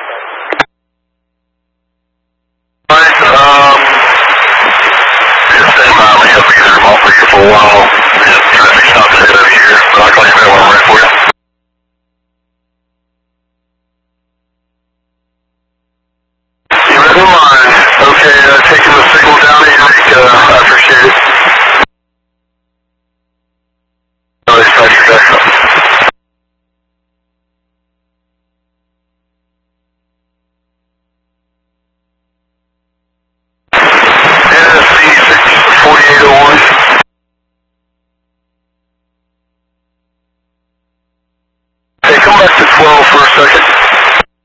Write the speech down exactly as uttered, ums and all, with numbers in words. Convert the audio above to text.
Um, just stand by me. I'll be there all for you for a while. Yeah, traffic stops ahead of you here, but I'll call you back when I'm ready for you. You ready to line?